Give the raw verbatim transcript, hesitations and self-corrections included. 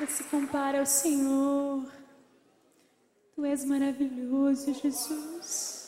nada se compara ao Senhor. Tu és maravilhoso, Jesus.